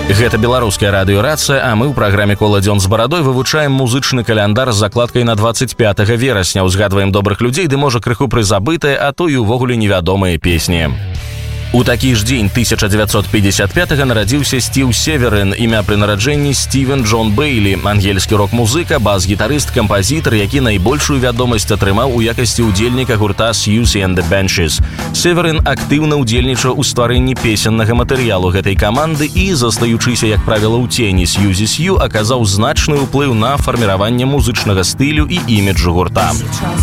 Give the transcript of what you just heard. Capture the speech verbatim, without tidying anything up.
Гэта беларуская радыёрацыя, а мы ў праграме «Кола дзён з барадой» вывучаем музычны каляндар з закладкай на дваццаць пятага верасня, узгадваем добрых людзей, ды можа крыху прызабытыя, а то і ўвогуле невядомыя песні. У такі ж дзень тысяча дзевяцьсот пятьдесят пятага нарадзіўся Стив Северин, імя пры нараджэнні Стівен Джон Бейлі, ангельскі рок-музыка, бас-гітарыст, кампазітар, які найбольшую вядомасць атрымаў у якасці ўдзельніка гурта Siouxsie and the Banshees. Северин актыўна ўдзельнічаў у стварэнні песеннага матэрыялу гэтай каманды і, застаючыся, як правіла, у цені Siouxsie Sioux, аказаў значны ўплыў на фарміраванне музычнага стылю і іміджу гурта.